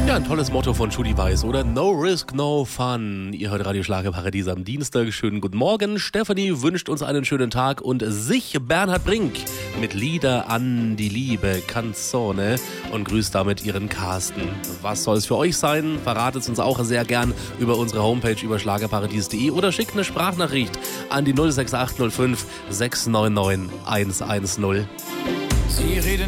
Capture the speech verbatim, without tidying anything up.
Ja, ein tolles Motto von Judy Weiss, oder? No risk, no fun. Ihr hört Radio Schlagerparadies am Dienstag. Schönen guten Morgen. Stefanie wünscht uns einen schönen Tag und sich Bernhard Brink mit Lieder an die Liebe, Canzone, und grüßt damit ihren Carsten. Was soll es für euch sein? Verratet es uns auch sehr gern über unsere Homepage über schlagerparadies punkt de oder schickt eine Sprachnachricht an die null sechs acht null fünf sechs neun neun eins eins null. Sie reden